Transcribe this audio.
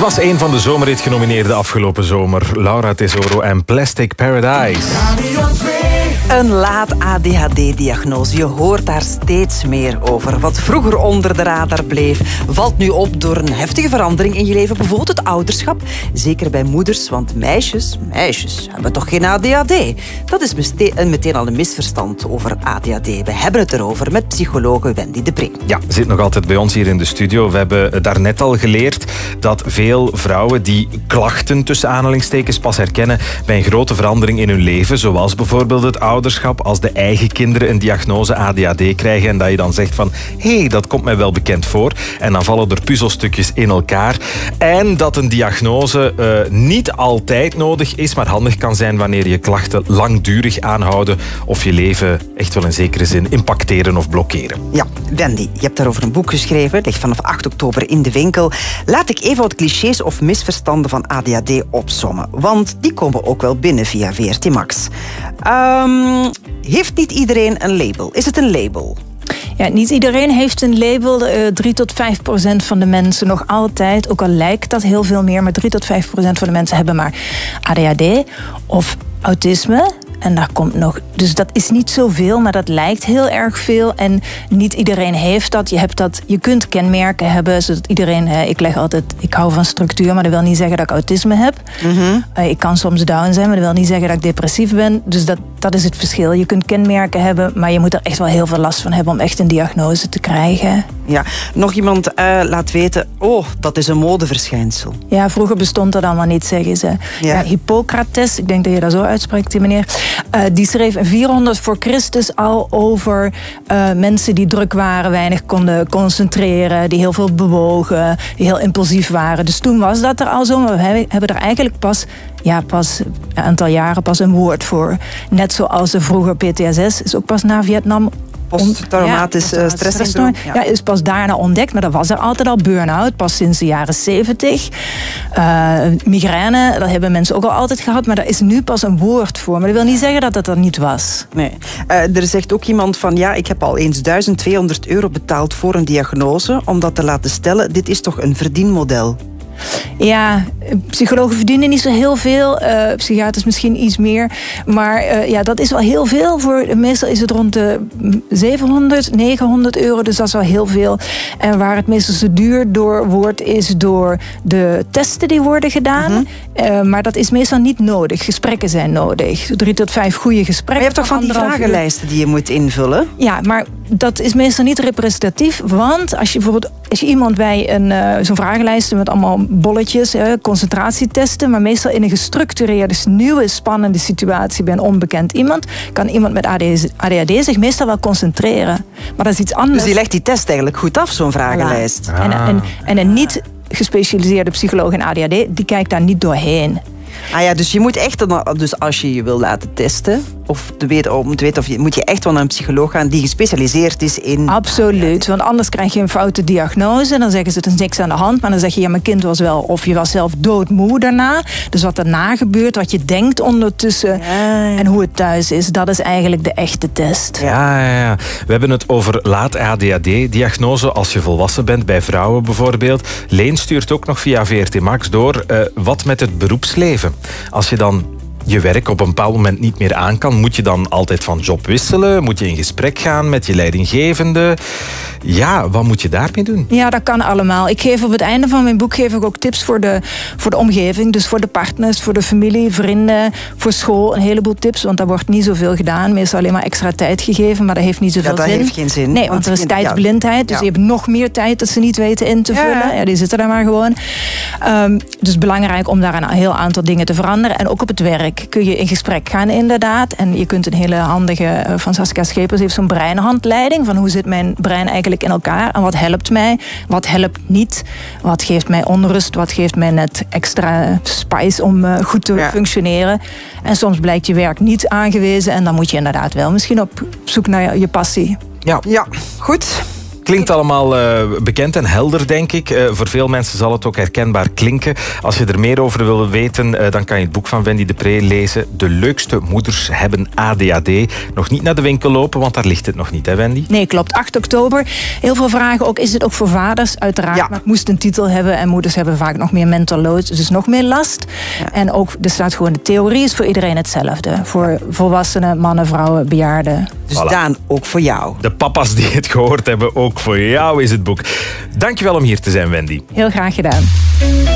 was een van de zomerhit-genomineerden afgelopen zomer. Laura Tesoro en Plastic Paradise. Een laat ADHD-diagnose. Je hoort daar steeds meer over. Wat vroeger onder de radar bleef, valt nu op door een heftige verandering in je leven. Bijvoorbeeld het ouderschap. Zeker bij moeders, want meisjes hebben toch geen ADHD? Dat is meteen al een misverstand over ADHD. We hebben het erover met psychologe Wendy de Pre. Ja, zit nog altijd bij ons hier in de studio. We hebben daarnet al geleerd dat veel vrouwen die klachten tussen aanhalingstekens pas herkennen bij een grote verandering in hun leven, zoals bijvoorbeeld het ouderschap, als de eigen kinderen een diagnose ADHD krijgen en dat je dan zegt van hé, dat komt mij wel bekend voor. En dan vallen er puzzelstukjes in elkaar. En dat een diagnose niet altijd nodig is, maar handig kan zijn wanneer je klachten langdurig aanhouden of je leven echt wel in zekere zin impacteren of blokkeren. Ja, Wendy, je hebt daarover een boek geschreven, ligt vanaf 8 oktober in de winkel. Laat ik even wat clichés of misverstanden van ADHD opsommen, want die komen ook wel binnen via VRT Max. Heeft niet iedereen een label? Is het een label? Ja, niet iedereen heeft een label. 3 tot 5% van de mensen nog altijd, ook al lijkt dat heel veel meer, maar 3 tot 5% van de mensen hebben maar ADHD of autisme. En daar komt nog. Dus dat is niet zoveel, maar dat lijkt heel erg veel. En niet iedereen heeft dat. Je kunt kenmerken hebben, zodat iedereen. Ik hou van structuur, maar dat wil niet zeggen dat ik autisme heb. Mm-hmm. Ik kan soms down zijn, maar dat wil niet zeggen dat ik depressief ben. Dus dat is het verschil. Je kunt kenmerken hebben, maar je moet er echt wel heel veel last van hebben om echt een diagnose te krijgen. Ja, nog iemand laat weten, dat is een modeverschijnsel. Ja, vroeger bestond dat allemaal niet, zeggen ze. Ja, Hippocrates, ik denk dat je dat zo uitspreekt, die meneer. Die schreef in 400 voor Christus al over mensen die druk waren, weinig konden concentreren, die heel veel bewogen, die heel impulsief waren. Dus toen was dat er al zo, maar we hebben er eigenlijk pas een aantal jaren pas een woord voor. Net zoals vroeger PTSS is ook pas na Vietnam. Posttraumatisch stresssyndroom. Ja, is pas daarna ontdekt, maar dat was er altijd al. Burn-out, pas sinds de jaren 70. Migraine, dat hebben mensen ook al altijd gehad, maar daar is nu pas een woord voor. Maar dat wil niet zeggen dat dat er niet was. Nee. Er zegt ook iemand van, ik heb al eens €1.200 betaald voor een diagnose, om dat te laten stellen. Dit is toch een verdienmodel? Ja, psychologen verdienen niet zo heel veel. Psychiaters misschien iets meer. Maar dat is wel heel veel. Meestal is het rond de €700, €900. Dus dat is wel heel veel. En waar het meestal zo duur door wordt, is door de testen die worden gedaan. Mm-hmm. Maar dat is meestal niet nodig. Gesprekken zijn nodig. 3 tot 5 goede gesprekken. Maar je hebt toch van die vragenlijsten die je moet invullen? Ja, maar dat is meestal niet representatief. Want als je iemand bij zo'n vragenlijst met allemaal bolletjes, concentratietesten, maar meestal in een gestructureerde, nieuwe, spannende situatie bij een onbekend iemand, kan iemand met ADHD zich meestal wel concentreren. Maar dat is iets anders. Dus die legt die test eigenlijk goed af, zo'n vragenlijst. Voilà. En een niet gespecialiseerde psycholoog in ADHD, die kijkt daar niet doorheen. Dus je moet echt, dus als je je wil laten testen, om te weten moet je echt wel naar een psycholoog gaan die gespecialiseerd is in... Absoluut, want anders krijg je een foute diagnose. Dan zeggen ze, er is niks aan de hand. Maar dan zeg je, mijn kind was wel, of je was zelf doodmoe daarna. Dus wat daarna gebeurt, wat je denkt ondertussen en hoe het thuis is, dat is eigenlijk de echte test. Ja. We hebben het over laat ADHD-diagnose als je volwassen bent, bij vrouwen bijvoorbeeld. Leen stuurt ook nog via VRT Max door, wat met het beroepsleven? Als je dan je werk op een bepaald moment niet meer aan kan, moet je dan altijd van job wisselen? Moet je in gesprek gaan met je leidinggevende? Ja, wat moet je daarmee doen? Ja, dat kan allemaal. Ik geef op het einde van mijn boek ook tips voor de omgeving. Dus voor de partners, voor de familie, vrienden, voor school. Een heleboel tips, want daar wordt niet zoveel gedaan. Meestal alleen maar extra tijd gegeven, maar dat heeft niet zoveel zin. Dat heeft geen zin. Nee, want er is tijdsblindheid. Dus je hebt nog meer tijd dat ze niet weten in te vullen. Ja, die zitten daar maar gewoon. Dus belangrijk om daar een heel aantal dingen te veranderen. En ook op het werk kun je in gesprek gaan inderdaad. En je kunt een hele handige, van Saskia Schepers heeft zo'n breinhandleiding, van hoe zit mijn brein eigenlijk in elkaar en wat helpt mij, wat helpt niet, wat geeft mij onrust, wat geeft mij net extra spice om goed te functioneren. En soms blijkt je werk niet aangewezen en dan moet je inderdaad wel misschien op zoek naar je passie. Ja, goed. Klinkt allemaal bekend en helder, denk ik. Voor veel mensen zal het ook herkenbaar klinken. Als je er meer over wil weten, dan kan je het boek van Wendy de Pre lezen. De leukste moeders hebben ADHD. Nog niet naar de winkel lopen, want daar ligt het nog niet, hè Wendy? Nee, klopt. 8 oktober. Heel veel vragen ook. Is het ook voor vaders? Uiteraard. Ja. Maar het moest een titel hebben. En moeders hebben vaak nog meer mental load. Dus nog meer last. Ja. En ook, er staat gewoon, de theorie is voor iedereen hetzelfde. Voor volwassenen, mannen, vrouwen, bejaarden. Dus Daan, ook voor jou. De papa's die het gehoord hebben, ook voor jou is het boek. Dankjewel om hier te zijn, Wendy. Heel graag gedaan.